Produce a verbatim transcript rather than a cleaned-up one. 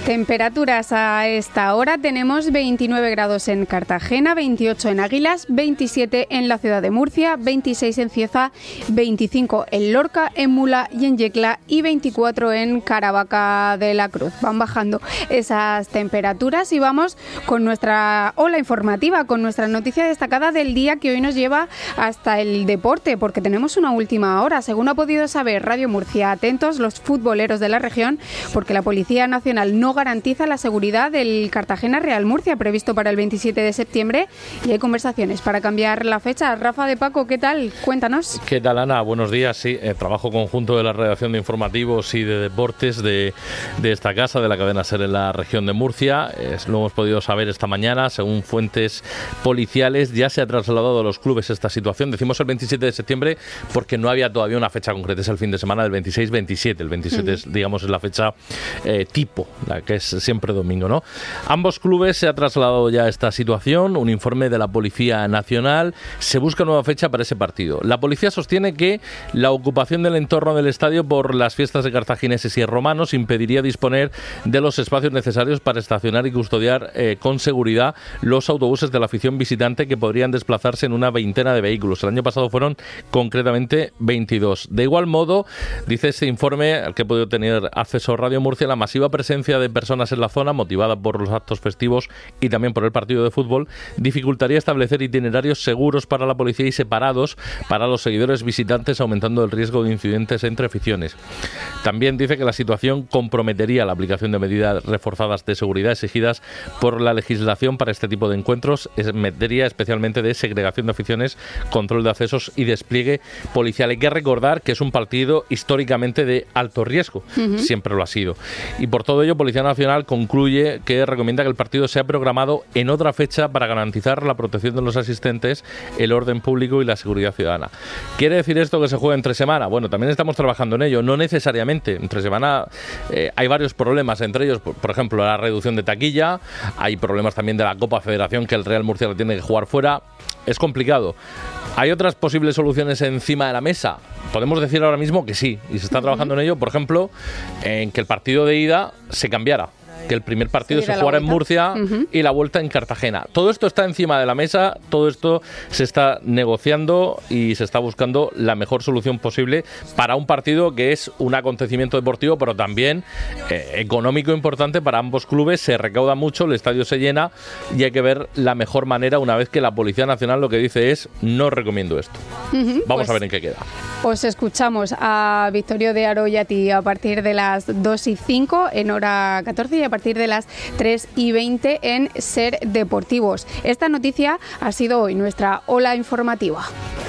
Temperaturas a esta hora, tenemos veintinueve grados en Cartagena, veintiocho en Águilas, veintisiete en la ciudad de Murcia, veintiséis en Cieza, veinticinco en Lorca, en Mula y en Yecla y veinticuatro en Caravaca de la Cruz. Van bajando esas temperaturas y vamos con nuestra ola informativa, con nuestra noticia destacada del día, que hoy nos lleva hasta el deporte, porque tenemos una última hora. Según ha podido saber Radio Murcia, atentos los futboleros de la región, porque la Policía Nacional no garantiza la seguridad del Cartagena Real Murcia previsto para el veintisiete de septiembre y hay conversaciones para cambiar la fecha. Rafa de Paco, ¿qué tal? Cuéntanos. ¿Qué tal, Ana? Buenos días. Sí, eh, trabajo conjunto de la redacción de informativos y de deportes de, de esta casa, de la cadena SER en la región de Murcia. Eh, lo hemos podido saber esta mañana. Según fuentes policiales, ya se ha trasladado a los clubes esta situación. Decimos el veintisiete de septiembre porque no había todavía una fecha concreta. Es el fin de semana del veintiséis veintisiete. El veintisiete, uh-huh. es, digamos, es la fecha eh, tipo, la que es siempre domingo, ¿no? Ambos clubes se ha trasladado ya esta situación, un informe de la Policía Nacional, se busca nueva fecha para ese partido. La policía sostiene que la ocupación del entorno del estadio por las fiestas de cartagineses y romanos impediría disponer de los espacios necesarios para estacionar y custodiar eh, con seguridad los autobuses de la afición visitante, que podrían desplazarse en una veintena de vehículos. El año pasado fueron concretamente veintidós. De igual modo, dice este informe al que he podido tener acceso a Radio Murcia, la masiva presencia de personas en la zona, motivada por los actos festivos y también por el partido de fútbol, dificultaría establecer itinerarios seguros para la policía y separados para los seguidores visitantes, aumentando el riesgo de incidentes entre aficiones. También dice que la situación comprometería la aplicación de medidas reforzadas de seguridad exigidas por la legislación para este tipo de encuentros, en materia especialmente de segregación de aficiones, control de accesos y despliegue policial. Hay que recordar que es un partido históricamente de alto riesgo, uh-huh. siempre lo ha sido. Y por todo ello, Policía Nacional concluye que recomienda que el partido sea programado en otra fecha para garantizar la protección de los asistentes, el orden público y la seguridad ciudadana. ¿Quiere decir esto que se juegue entre semana? Bueno, también estamos trabajando en ello, no necesariamente. Entre semana eh, hay varios problemas, entre ellos, por, por ejemplo, la reducción de taquilla, hay problemas también de la Copa Federación, que el Real Murcia lo tiene que jugar fuera. Es complicado. ¿Hay otras posibles soluciones encima de la mesa? Podemos decir ahora mismo que sí, y se está trabajando en ello, por ejemplo, en que el partido de ida se cambiara, que el primer partido se jugara en Murcia uh-huh. y la vuelta en Cartagena. Todo esto está encima de la mesa, todo esto se está negociando y se está buscando la mejor solución posible para un partido que es un acontecimiento deportivo, pero también eh, económico importante para ambos clubes. Se recauda mucho, el estadio se llena y hay que ver la mejor manera una vez que la Policía Nacional lo que dice es: no recomiendo esto. Uh-huh. Vamos pues, a ver en qué queda. Os escuchamos a Victorio de Aro y a ti a partir de las dos y cinco en hora catorce y a partir de las tres y veinte en SER Deportivos. Esta noticia ha sido hoy nuestra ola informativa.